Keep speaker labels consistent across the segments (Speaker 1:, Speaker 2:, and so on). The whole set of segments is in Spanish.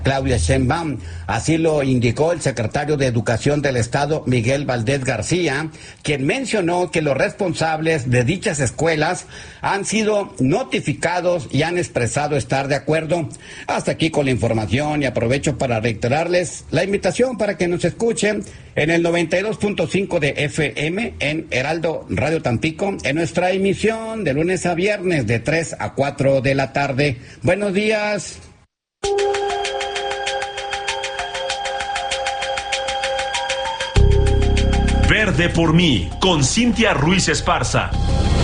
Speaker 1: Claudia Sheinbaum. Así lo indicó el secretario de Educación del Estado, Miguel Valdés García, quien mencionó que los responsables de dichas escuelas han sido notificados y han expresado estar de acuerdo. Hasta aquí con la información y aprovecho para reiterarles la invitación para que nos escuchen en el 92.5 de FM en Heraldo Radio Tampico, en nuestra emisión de lunes a viernes de 3 a 4 de la tarde. Buenos días.
Speaker 2: Verde por mí, con Cintia Ruiz Esparza.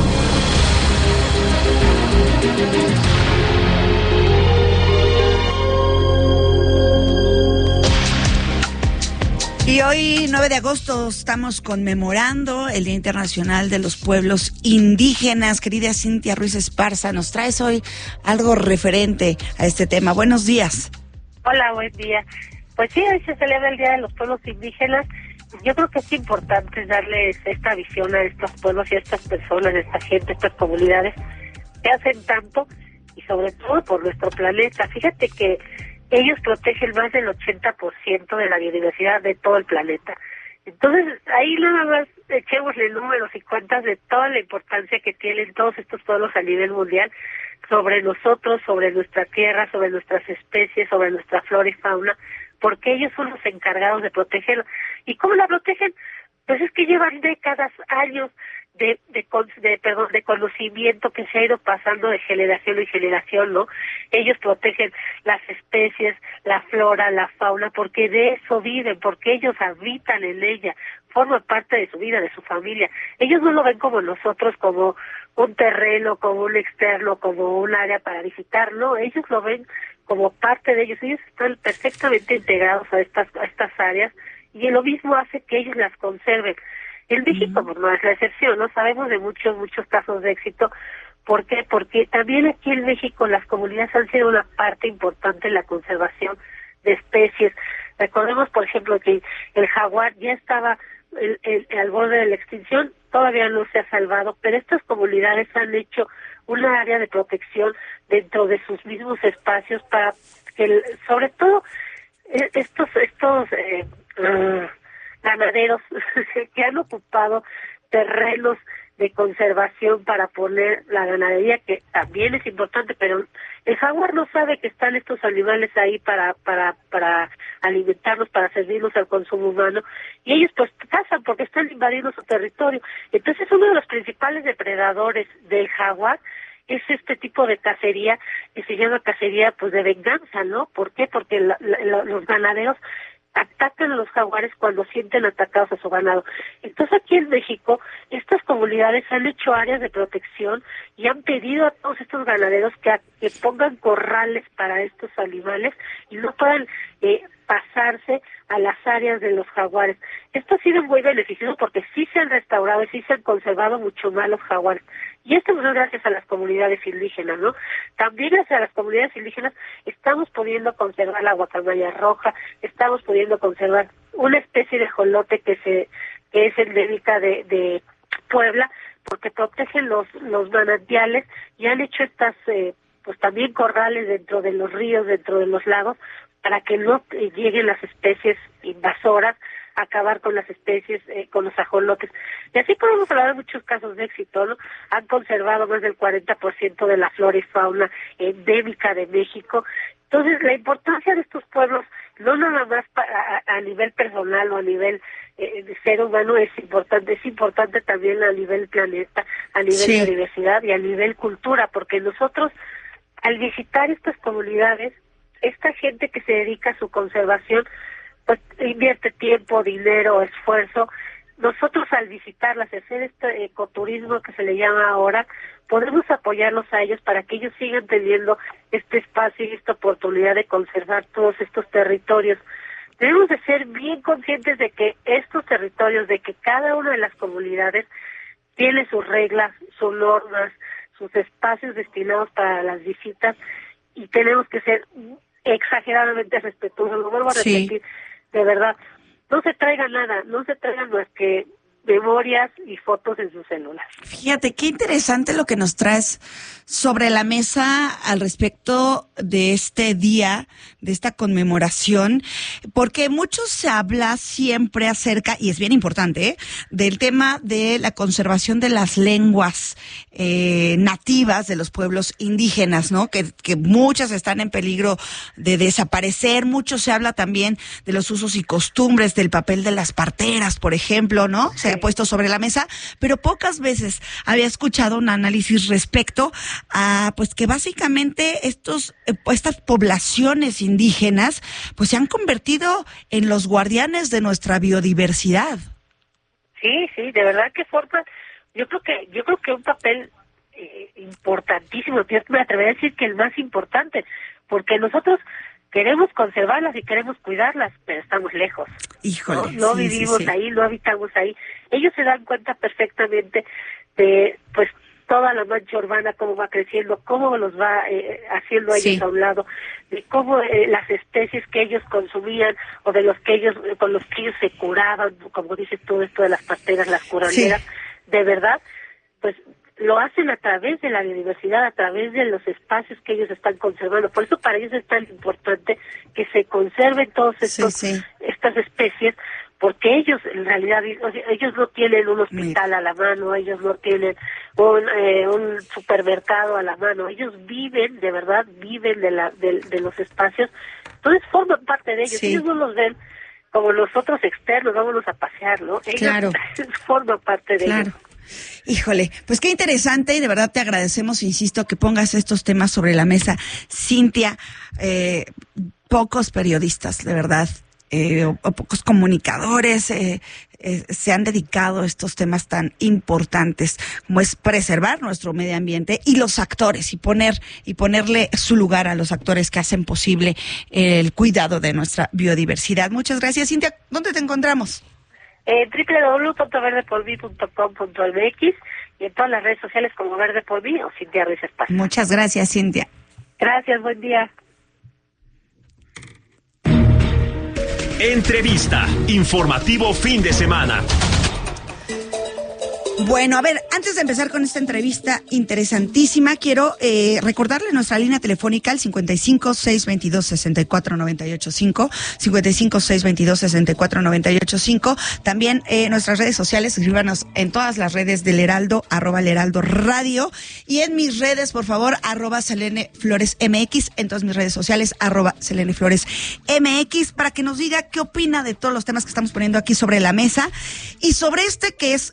Speaker 3: Y hoy, 9 de agosto, estamos conmemorando el Día Internacional de los Pueblos Indígenas. Querida Cintia Ruiz Esparza, nos traes hoy algo referente a este tema. Buenos días.
Speaker 4: Hola, buen día. Pues sí, hoy se celebra el Día de los Pueblos Indígenas. Yo creo que es importante darles esta visión a estos pueblos y a estas personas, a esta gente, a estas comunidades que hacen tanto y sobre todo por nuestro planeta. Fíjate que ellos protegen más del 80% de la biodiversidad de todo el planeta. Entonces, ahí nada más echémosle números y cuentas de toda la importancia que tienen todos estos pueblos a nivel mundial sobre nosotros, sobre nuestra tierra, sobre nuestras especies, sobre nuestra flora y fauna, porque ellos son los encargados de protegerla. ¿Y cómo la protegen? Pues es que llevan décadas, años de conocimiento que se ha ido pasando de generación en generación, ¿no? Ellos protegen las especies, la flora, la fauna, porque de eso viven, porque ellos habitan en ella, forma parte de su vida, de su familia. Ellos no lo ven como nosotros, como un terreno, como un externo, como un área para visitar, no, ellos lo ven como parte de ellos. Ellos están perfectamente integrados a estas áreas y lo mismo hace que ellos las conserven. En México no es la excepción, ¿no? Sabemos de muchos casos de éxito. ¿Por qué? Porque también aquí en México las comunidades han sido una parte importante en la conservación de especies. Recordemos, por ejemplo, que el jaguar ya estaba al borde de la extinción, todavía no se ha salvado, pero estas comunidades han hecho una área de protección dentro de sus mismos espacios para que, sobre todo, estos ganaderos que han ocupado terrenos de conservación para poner la ganadería, que también es importante, pero el jaguar no sabe que están estos animales ahí para alimentarlos, para servirlos al consumo humano, y ellos pues cazan porque están invadiendo su territorio. Entonces uno de los principales depredadores del jaguar es este tipo de cacería que se llama cacería pues de venganza, ¿no? ¿Por qué? Porque los ganaderos atacan a los jaguares cuando sienten atacados a su ganado. Entonces aquí en México estas comunidades han hecho áreas de protección y han pedido a todos estos ganaderos que pongan corrales para estos animales y no puedan pasarse a las áreas de los jaguares. Esto ha sido muy beneficioso porque sí se han restaurado y sí se han conservado mucho más los jaguares. Y esto no es gracias a las comunidades indígenas, ¿no? También gracias a las comunidades indígenas estamos pudiendo conservar la guacamaya roja, estamos pudiendo conservar una especie de jolote que es endémica de Puebla, porque protegen los manantiales y han hecho estas pues también corrales dentro de los ríos, dentro de los lagos, para que no lleguen las especies invasoras, acabar con las especies, con los ajolotes. Y así podemos hablar de muchos casos de éxito, ¿no? Han conservado más del 40% de la flora y fauna endémica de México. Entonces, la importancia de estos pueblos, no nada más a nivel personal o a nivel de ser humano, es importante también a nivel planeta, a nivel biodiversidad y a nivel cultura, porque nosotros, al visitar estas comunidades, esta gente que se dedica a su conservación, pues invierte tiempo, dinero, esfuerzo. Nosotros al visitarlas, hacer este ecoturismo que se le llama ahora, podemos apoyarlos a ellos para que ellos sigan teniendo este espacio y esta oportunidad de conservar todos estos territorios. Debemos de ser bien conscientes de que estos territorios, de que cada una de las comunidades tiene sus reglas, sus normas, sus espacios destinados para las visitas, y tenemos que ser exageradamente respetuosos. Lo vuelvo a repetir, de verdad, no se traigan nada, no se traigan más que memorias y fotos en su celular.
Speaker 3: Fíjate, qué interesante lo que nos traes sobre la mesa al respecto de este día, de esta conmemoración, porque mucho se habla siempre acerca, y es bien importante, del tema de la conservación de las lenguas nativas de los pueblos indígenas, ¿no? Que muchas están en peligro de desaparecer. Mucho se habla también de los usos y costumbres, del papel de las parteras, por ejemplo, ¿no? Se ha puesto sobre la mesa, pero pocas veces había escuchado un análisis respecto a, pues, que básicamente estas poblaciones indígenas, pues, se han convertido en los guardianes de nuestra biodiversidad.
Speaker 4: Sí, de verdad que forman, yo creo que un papel importantísimo, yo me atrevería a decir que el más importante, porque nosotros queremos conservarlas y queremos cuidarlas, pero estamos lejos.
Speaker 3: Híjole,
Speaker 4: no vivimos ahí, no habitamos ahí. Ellos se dan cuenta perfectamente de, pues, toda la mancha urbana, cómo va creciendo, cómo los va haciendo a ellos a un lado, de cómo las especies que ellos consumían o de los que ellos, con los que ellos se curaban, como dices tú, esto de las parteras, las curanderas, de verdad, pues lo hacen a través de la biodiversidad, a través de los espacios que ellos están conservando. Por eso para ellos es tan importante que se conserven todos estas especies, porque ellos en realidad, ellos no tienen un hospital a la mano, ellos no tienen un supermercado a la mano, ellos viven, de verdad, viven de los espacios, entonces forman parte de ellos. Ellos no los ven como nosotros externos, vámonos a pasear, ¿no? Ellos forman parte de ellos.
Speaker 3: Híjole, pues qué interesante, y de verdad te agradecemos, insisto, que pongas estos temas sobre la mesa. Cintia, pocos periodistas, de verdad, o pocos comunicadores se han dedicado a estos temas tan importantes como es preservar nuestro medio ambiente y los actores, y ponerle su lugar a los actores que hacen posible el cuidado de nuestra biodiversidad. Muchas gracias, Cintia. ¿Dónde te encontramos?
Speaker 4: www.verdeporvi.com.mx y en todas las redes sociales como Verde por Mí o Cintia Ruiz Esparza.
Speaker 3: Muchas gracias, Cintia.
Speaker 4: Gracias, buen día.
Speaker 2: Entrevista, informativo fin de semana.
Speaker 3: Bueno, a ver, antes de empezar con esta entrevista interesantísima, quiero recordarle nuestra línea telefónica al 55-622-64985, 55-622-64985. También nuestras redes sociales, escríbanos en todas las redes del Heraldo, @El-Heraldo Radio, y en mis redes, por favor, @Selene Flores MX, en todas mis redes sociales, @Selene Flores MX, para que nos diga qué opina de todos los temas que estamos poniendo aquí sobre la mesa, y sobre este que es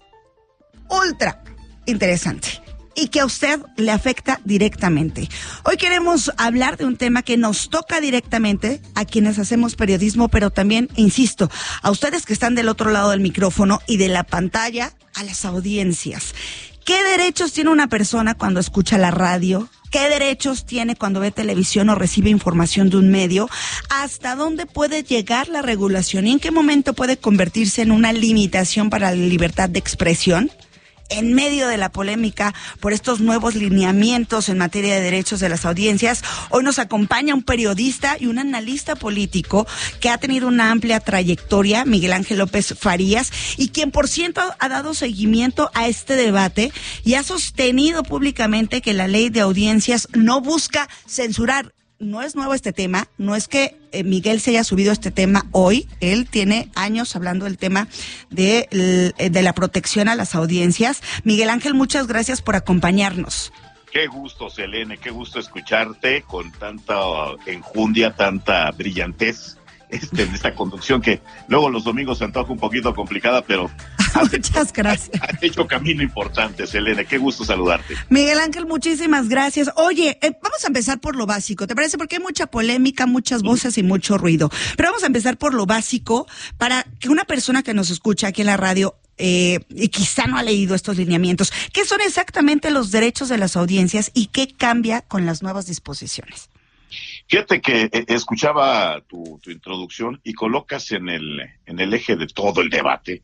Speaker 3: ultra interesante y que a usted le afecta directamente. Hoy queremos hablar de un tema que nos toca directamente a quienes hacemos periodismo, pero también, insisto, a ustedes que están del otro lado del micrófono y de la pantalla, a las audiencias. ¿Qué derechos tiene una persona cuando escucha la radio? ¿Qué derechos tiene cuando ve televisión o recibe información de un medio? ¿Hasta dónde puede llegar la regulación y en qué momento puede convertirse en una limitación para la libertad de expresión? En medio de la polémica por estos nuevos lineamientos en materia de derechos de las audiencias, hoy nos acompaña un periodista y un analista político que ha tenido una amplia trayectoria, Miguel Ángel López Farías, y quien por cierto ha dado seguimiento a este debate y ha sostenido públicamente que la ley de audiencias no busca censurar. No es nuevo este tema, no es que Miguel se haya subido este tema hoy, él tiene años hablando del tema de la protección a las audiencias. Miguel Ángel, muchas gracias por acompañarnos.
Speaker 5: Qué gusto, Selene, qué gusto escucharte con tanta enjundia, tanta brillantez en esta conducción que luego los domingos se antoja un poquito complicada, pero
Speaker 3: muchas gracias.
Speaker 5: Has hecho camino importante, Selene, qué gusto saludarte.
Speaker 3: Miguel Ángel, muchísimas gracias. Oye, vamos a empezar por lo básico, ¿te parece? Porque hay mucha polémica, muchas voces y mucho ruido, pero vamos a empezar por lo básico para que una persona que nos escucha aquí en la radio y quizá no ha leído estos lineamientos, ¿qué son exactamente los derechos de las audiencias y qué cambia con las nuevas disposiciones?
Speaker 5: Fíjate que escuchaba tu introducción y colocas en el eje de todo el debate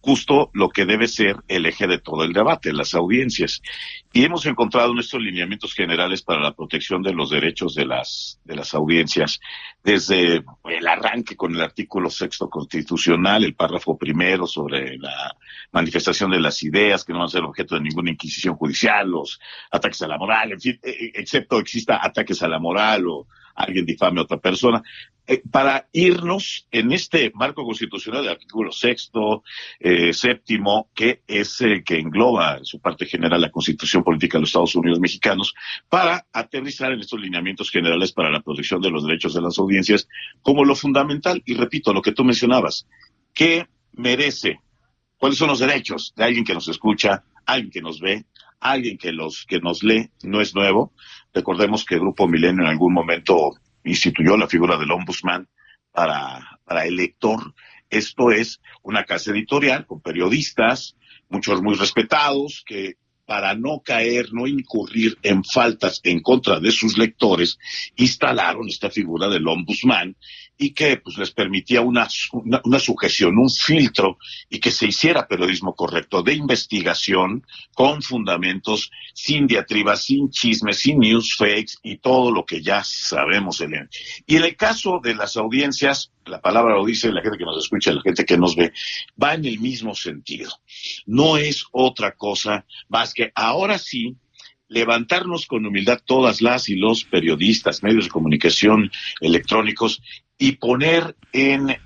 Speaker 5: justo lo que debe ser el eje de todo el debate, las audiencias. Y hemos encontrado nuestros lineamientos generales para la protección de los derechos de las audiencias, desde el arranque con el artículo 6º constitucional, el párrafo 1 sobre la manifestación de las ideas, que no van a ser objeto de ninguna inquisición judicial, los ataques a la moral, en fin, excepto exista ataques a la moral o alguien difame a otra persona, para irnos en este marco constitucional del artículo 6º, 7º, que es el que engloba en su parte general la Constitución Política de los Estados Unidos Mexicanos, para aterrizar en estos lineamientos generales para la protección de los derechos de las audiencias como lo fundamental. Y repito, lo que tú mencionabas, ¿qué merece? ¿Cuáles son los derechos de alguien que nos escucha, alguien que nos ve, alguien que nos lee? No es nuevo. Recordemos que Grupo Milenio en algún momento instituyó la figura del ombudsman para el lector. Esto es una casa editorial con periodistas, muchos muy respetados, que para no caer, no incurrir en faltas en contra de sus lectores, instalaron esta figura del ombudsman y que pues les permitía una sujeción, un filtro, y que se hiciera periodismo correcto de investigación, con fundamentos, sin diatribas, sin chismes, sin news fakes y todo lo que ya sabemos, Elena. Y en el caso de las audiencias, la palabra lo dice, la gente que nos escucha, la gente que nos ve, va en el mismo sentido. No es otra cosa más que ahora sí levantarnos con humildad todas las y los periodistas, medios de comunicación electrónicos, y poner en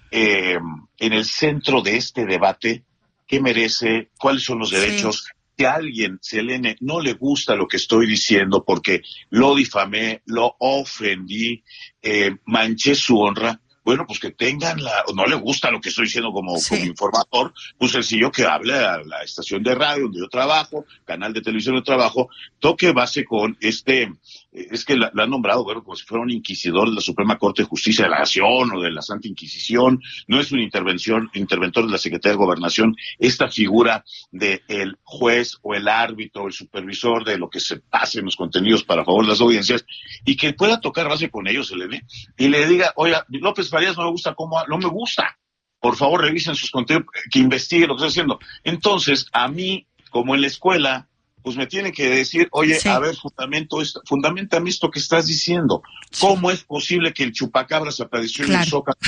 Speaker 5: el centro de este debate qué merece, cuáles son los derechos. Sí. Si a alguien, Selene, no le gusta lo que estoy diciendo porque lo difamé, lo ofendí, manché su honra, bueno, pues que tengan no le gusta lo que estoy diciendo como informador, pues sencillo que hable a la estación de radio donde yo trabajo, canal de televisión donde trabajo, toque base con es que la han nombrado, bueno, como si fuera un inquisidor de la Suprema Corte de Justicia de la Nación o de la Santa Inquisición. No es un interventor de la Secretaría de Gobernación, esta figura de el juez o el árbitro, el supervisor de lo que se pase en los contenidos para favor de las audiencias, y que pueda tocar base con ellos, y le diga, oiga, López Farías no me gusta no me gusta. Por favor, revisen sus contenidos, que investigue lo que está haciendo. Entonces, a mí, como en la escuela, pues me tienen que decir, oye, a ver, fundamentame esto que estás diciendo. ¿Cómo es posible que el chupacabras apareció en el Zócalo?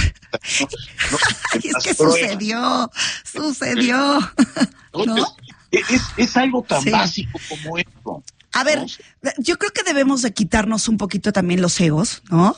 Speaker 3: Es que sucedió.
Speaker 5: ¿No? Es algo tan básico como esto.
Speaker 3: A ver, yo creo que debemos de quitarnos un poquito también los egos, ¿no?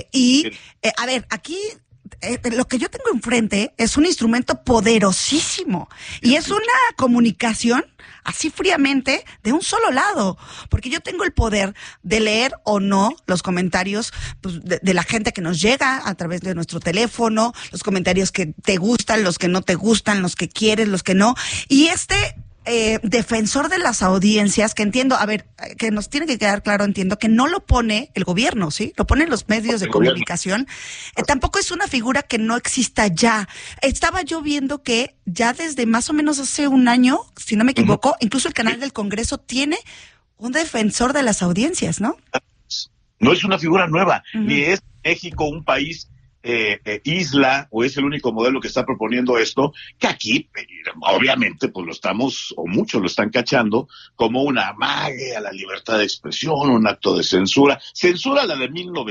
Speaker 3: A ver, aquí lo que yo tengo enfrente es un instrumento poderosísimo y es una comunicación así fríamente de un solo lado, porque yo tengo el poder de leer o no los comentarios pues, de la gente que nos llega a través de nuestro teléfono, los comentarios que te gustan, los que no te gustan, los que quieres, los que no, y defensor de las audiencias, que entiendo, a ver, que nos tiene que quedar claro, entiendo que no lo pone el gobierno, ¿sí? Lo ponen los medios de comunicación. Tampoco es una figura que no exista ya. Estaba yo viendo que ya desde más o menos hace un año, si no me equivoco, incluso el canal del Congreso tiene un defensor de las audiencias, ¿no?
Speaker 5: No es una figura nueva, ni es México un país isla, o es el único modelo que está proponiendo esto, que aquí obviamente pues lo estamos, o muchos lo están cachando como un amague a la libertad de expresión, un acto de censura la de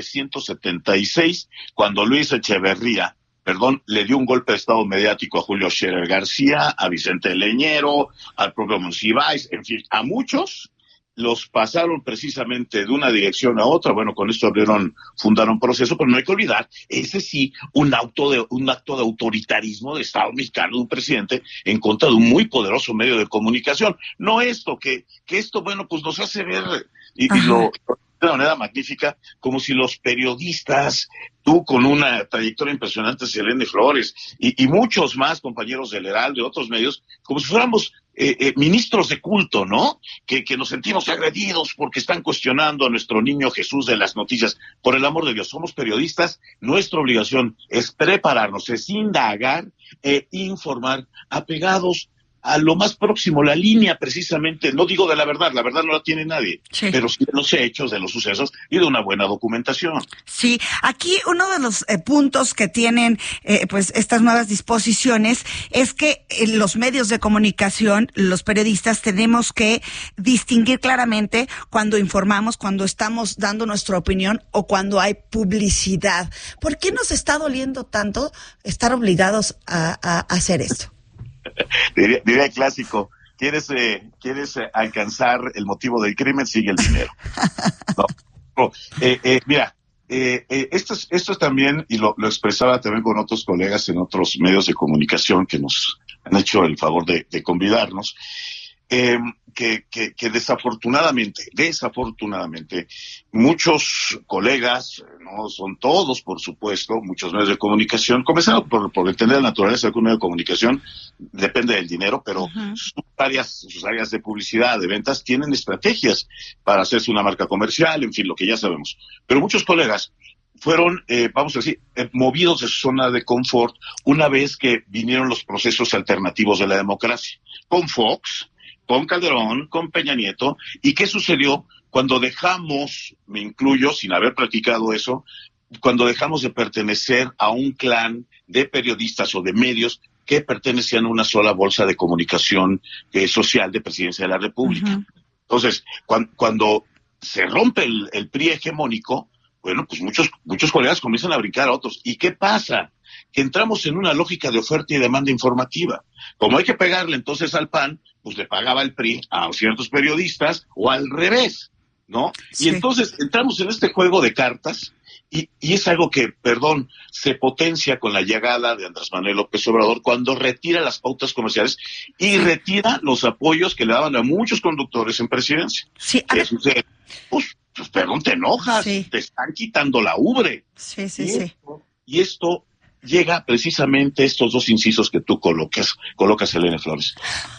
Speaker 5: 1976, cuando Luis Echeverría le dio un golpe de estado mediático a Julio Scherer García, a Vicente Leñero, al propio Monsiváis, en fin, a muchos los pasaron precisamente de una dirección a otra. Bueno, con esto fundaron proceso, pero no hay que olvidar, ese sí, un acto de autoritarismo de Estado mexicano de un presidente en contra de un muy poderoso medio de comunicación. No esto, que esto, bueno, pues nos hace ver, y lo de una manera magnífica, como si los periodistas, tú con una trayectoria impresionante, Selene Flores, y muchos más compañeros del Heraldo, de otros medios, como si fuéramos ministros de culto, ¿no? Que nos sentimos agredidos porque están cuestionando a nuestro niño Jesús de las noticias. Por el amor de Dios, somos periodistas, nuestra obligación es prepararnos, es indagar e informar, apegados a lo más próximo, la línea precisamente, no digo de la verdad no la tiene nadie,
Speaker 3: sí,
Speaker 5: pero sí de los hechos, de los sucesos y de una buena documentación.
Speaker 3: Sí, aquí uno de los puntos que tienen pues estas nuevas disposiciones es que los medios de comunicación, los periodistas, tenemos que distinguir claramente cuando informamos, cuando estamos dando nuestra opinión o cuando hay publicidad. ¿Por qué nos está doliendo tanto estar obligados a hacer esto?
Speaker 5: Diría el clásico, ¿quieres alcanzar el motivo del crimen? Sigue el dinero. No. Mira, esto es también, y lo expresaba también con otros colegas en otros medios de comunicación que nos han hecho el favor de convidarnos, que desafortunadamente, muchos colegas, no son todos, por supuesto, muchos medios de comunicación, comenzando por entender la naturaleza de un medio de comunicación, depende del dinero, pero sus áreas de publicidad, de ventas, tienen estrategias para hacerse una marca comercial, en fin, lo que ya sabemos. Pero muchos colegas fueron, vamos a decir, movidos de su zona de confort una vez que vinieron los procesos alternativos de la democracia, con Fox, con Calderón, con Peña Nieto. ¿Y qué sucedió cuando dejamos, me incluyo, sin haber practicado eso, cuando dejamos de pertenecer a un clan de periodistas o de medios que pertenecían a una sola bolsa de comunicación social de Presidencia de la República? Entonces, cuando se rompe el PRI hegemónico, bueno, pues muchos colegas comienzan a brincar a otros. ¿Y qué pasa? Que entramos en una lógica de oferta y demanda informativa. Como hay que pegarle entonces al PAN, pues le pagaba el PRI a ciertos periodistas o al revés, ¿no? Sí. Y entonces entramos en este juego de cartas y es algo que, se potencia con la llegada de Andrés Manuel López Obrador cuando retira las pautas comerciales y retira los apoyos que le daban a muchos conductores en presidencia.
Speaker 3: Sí,
Speaker 5: ¿Qué sucede? Pues, te enojas, te están quitando la ubre.
Speaker 3: Sí.
Speaker 5: Y esto llega precisamente estos dos incisos que tú colocas, Elena Flores.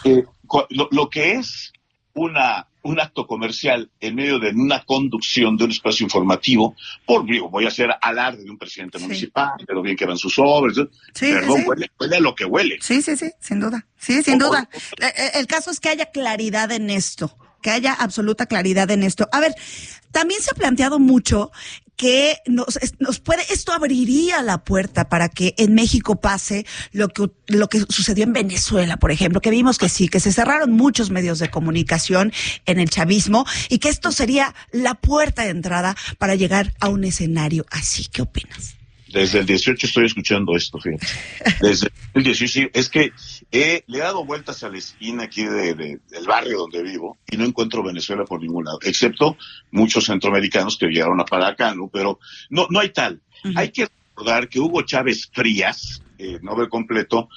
Speaker 5: Lo que es un acto comercial en medio de una conducción de un espacio informativo, voy a hacer alarde de un presidente municipal, de lo bien que van sus obras, huele a lo que huele.
Speaker 3: Sí, sin duda. Sí, sin duda. El caso es que haya claridad en esto, que haya absoluta claridad en esto. A ver, también se ha planteado mucho que esto abriría la puerta para que en México pase lo que sucedió en Venezuela, por ejemplo, que vimos que sí, que se cerraron muchos medios de comunicación en el chavismo y que esto sería la puerta de entrada para llegar a un escenario así. ¿Qué opinas?
Speaker 5: Desde el 18 estoy escuchando esto, fíjate. Desde el 18, es que le he dado vueltas a la esquina aquí del barrio donde vivo y no encuentro Venezuela por ningún lado, excepto muchos centroamericanos que llegaron a para acá, ¿no? Pero no hay tal. Hay que recordar que Hugo Chávez Frías, nombre completo,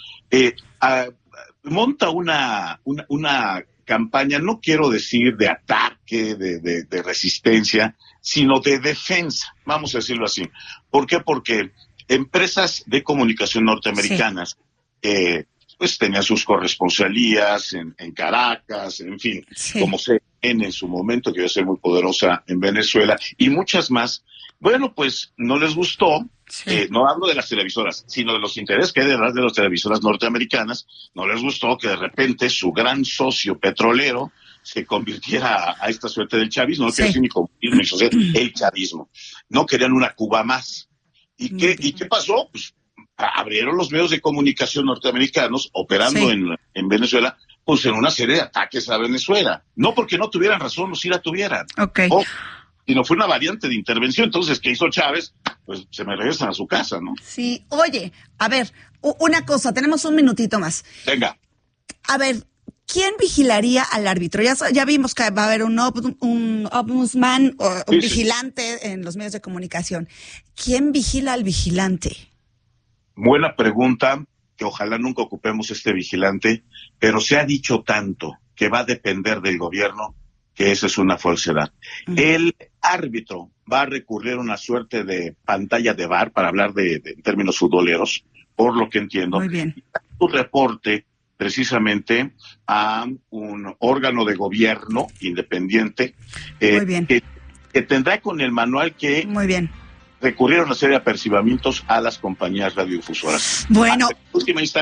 Speaker 5: monta una campaña, no quiero decir de ataque, de resistencia, sino de defensa, vamos a decirlo así. ¿Por qué? Porque empresas de comunicación norteamericanas, pues tenían sus corresponsalías en Caracas, en fin, como CNN en su momento, que iba a ser muy poderosa en Venezuela, y muchas más. Bueno, pues no les gustó. No hablo de las televisoras, sino de los intereses que hay detrás de las televisoras norteamericanas. No les gustó que de repente su gran socio petrolero se convirtiera a esta suerte del chavismo. No quiero decir ni comunismo ni social, el chavismo. No querían una Cuba más. ¿Y qué pasó? Pues abrieron los medios de comunicación norteamericanos operando en Venezuela, pues en una serie de ataques a Venezuela. No porque no tuvieran razón, o sí la tuvieran. Sino fue una variante de intervención. Entonces, ¿qué hizo Chávez? Pues se me regresan a su casa, ¿no?
Speaker 3: Sí, oye, a ver, una cosa, tenemos un minutito más.
Speaker 5: Venga.
Speaker 3: A ver, ¿quién vigilaría al árbitro? Ya vimos que va a haber un ombudsman o un vigilante en los medios de comunicación. ¿Quién vigila al vigilante?
Speaker 5: Buena pregunta, que ojalá nunca ocupemos este vigilante, pero se ha dicho tanto que va a depender del gobierno que esa es una falsedad. El árbitro va a recurrir a una suerte de pantalla de VAR, para hablar de términos futboleros, por lo que entiendo.
Speaker 3: Muy bien.
Speaker 5: Un reporte precisamente a un órgano de gobierno independiente
Speaker 3: Muy bien.
Speaker 5: Que tendrá con el manual que
Speaker 3: Muy bien.
Speaker 5: recurrieron a una serie de apercibimientos a las compañías radiodifusoras.
Speaker 3: Bueno.
Speaker 5: En última instancia,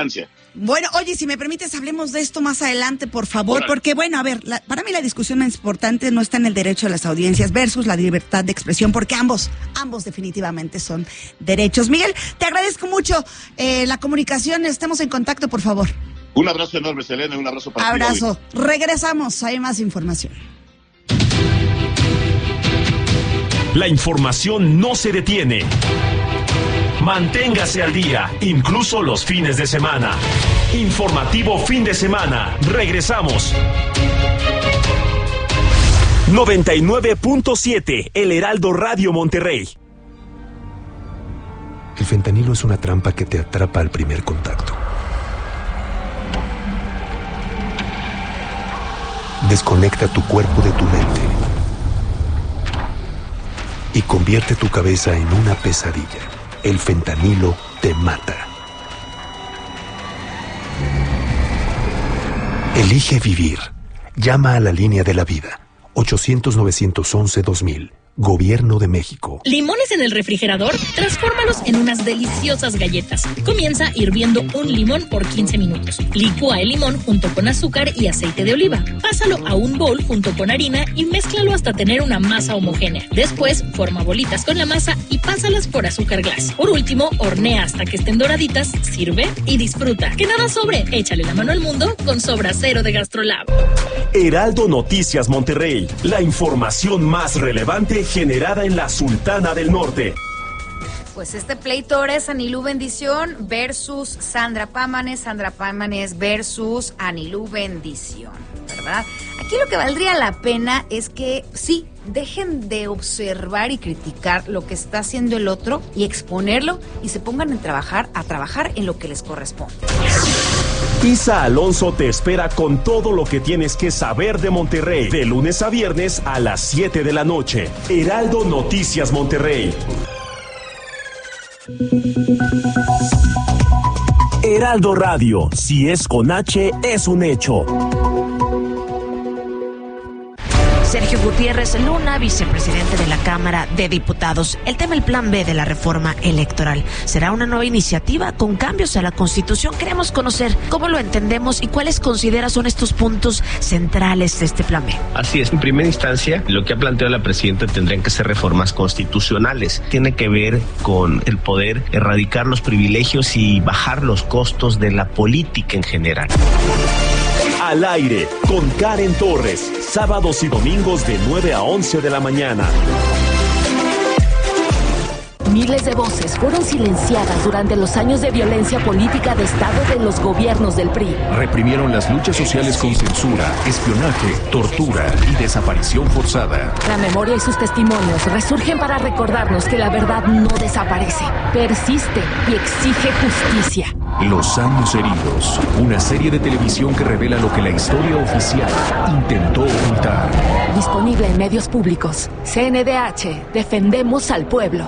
Speaker 3: Bueno, oye, si me permites, hablemos de esto más adelante, por favor,
Speaker 5: Órale.
Speaker 3: porque, bueno, a ver, para mí la discusión más importante no está en el derecho a las audiencias versus la libertad de expresión, porque ambos definitivamente son derechos. Miguel, te agradezco mucho la comunicación, estemos en contacto, por favor.
Speaker 5: Un abrazo enorme, Selena, un abrazo para ti.
Speaker 3: Abrazo. Regresamos, hay más información.
Speaker 2: La información no se detiene. Manténgase al día, incluso los fines de semana. Informativo fin de semana. Regresamos. 99.7 El Heraldo Radio Monterrey.
Speaker 6: El fentanilo es una trampa que te atrapa al primer contacto. Desconecta tu cuerpo de tu mente y convierte tu cabeza en una pesadilla. El fentanilo te mata. Elige vivir. Llama a la línea de la vida. 800-911-2000. Gobierno de México.
Speaker 7: ¿Limones en el refrigerador? Transfórmalos en unas deliciosas galletas. Comienza hirviendo un limón por 15 minutos. Licúa el limón junto con azúcar y aceite de oliva. Pásalo a un bowl junto con harina y mézclalo hasta tener una masa homogénea. Después, forma bolitas con la masa y pásalas por azúcar glass. Por último, hornea hasta que estén doraditas, sirve y disfruta. Que nada sobre, échale la mano al mundo con Sobra Cero de Gastrolab.
Speaker 2: Heraldo Noticias Monterrey. La información más relevante generada en la Sultana del Norte.
Speaker 8: Pues este pleito ahora es Anilú Bendición versus Sandra Pámanes versus Anilú Bendición, ¿verdad? Aquí lo que valdría la pena es que sí, dejen de observar y criticar lo que está haciendo el otro y exponerlo y se pongan a trabajar en lo que les corresponde.
Speaker 2: Isa Alonso te espera con todo lo que tienes que saber de Monterrey, de lunes a viernes a las 7 de la noche. Heraldo Noticias Monterrey. Heraldo Radio, si es con H, es un hecho.
Speaker 9: Sergio Gutiérrez Luna, vicepresidente de la Cámara de Diputados. El tema, el plan B de la reforma electoral. ¿Será una nueva iniciativa con cambios a la Constitución? Queremos conocer cómo lo entendemos y cuáles considera son estos puntos centrales de este plan B.
Speaker 10: Así es, en primera instancia, lo que ha planteado la presidenta tendrían que ser reformas constitucionales. Tiene que ver con el poder erradicar los privilegios y bajar los costos de la política en general.
Speaker 2: Al aire, con Karen Torres, sábados y domingos de 9 a 11 de la mañana.
Speaker 11: Miles de voces fueron silenciadas durante los años de violencia política de Estado de los gobiernos del PRI.
Speaker 6: Reprimieron las luchas sociales con censura, espionaje, tortura y desaparición forzada.
Speaker 11: La memoria y sus testimonios resurgen para recordarnos que la verdad no desaparece, persiste y exige justicia.
Speaker 6: Los años heridos, una serie de televisión que revela lo que la historia oficial intentó ocultar.
Speaker 11: Disponible en medios públicos. CNDH, defendemos al pueblo.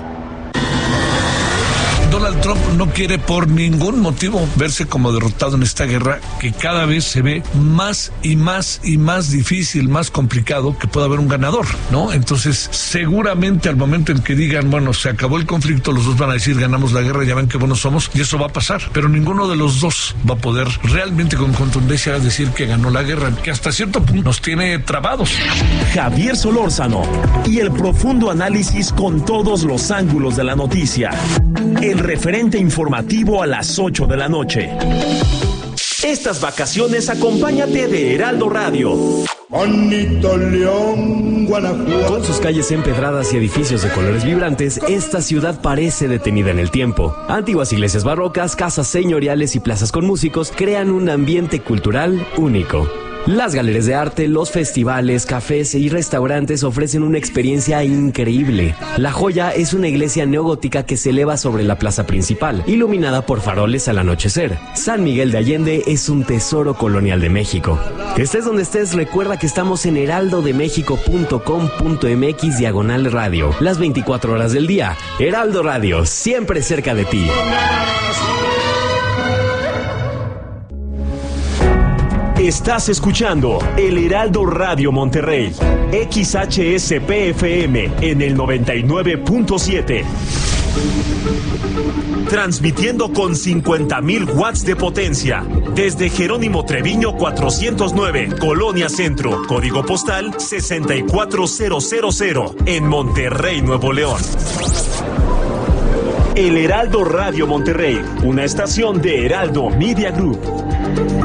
Speaker 12: Donald Trump no quiere por ningún motivo verse como derrotado en esta guerra que cada vez se ve más y más y más difícil, más complicado que pueda haber un ganador, ¿no? Entonces, seguramente al momento en que digan, bueno, se acabó el conflicto, los dos van a decir, ganamos la guerra, ya ven qué buenos somos, y eso va a pasar. Pero ninguno de los dos va a poder realmente con contundencia decir que ganó la guerra, que hasta cierto punto nos tiene trabados.
Speaker 2: Javier Solórzano y el profundo análisis con todos los ángulos de la noticia. El referente informativo a las 8 de la noche. Estas vacaciones acompáñate de Heraldo Radio.
Speaker 13: Bonito León, Guanajuato.
Speaker 14: Con sus calles empedradas y edificios de colores vibrantes, esta ciudad parece detenida en el tiempo. Antiguas iglesias barrocas, casas señoriales y plazas con músicos crean un ambiente cultural único. Las galerías de arte, los festivales, cafés y restaurantes ofrecen una experiencia increíble. La Joya es una iglesia neogótica que se eleva sobre la plaza principal, iluminada por faroles al anochecer. San Miguel de Allende es un tesoro colonial de México. Estés donde estés, recuerda que estamos en heraldodemexico.com.mx/radio. Las 24 horas del día. Heraldo Radio, siempre cerca de ti.
Speaker 2: Estás escuchando El Heraldo Radio Monterrey, XHSPFM en el 99.7. Transmitiendo con 50,000 watts de potencia. Desde Jerónimo Treviño 409, Colonia Centro, código postal 64000, en Monterrey, Nuevo León. El Heraldo Radio Monterrey, una estación de Heraldo Media Group.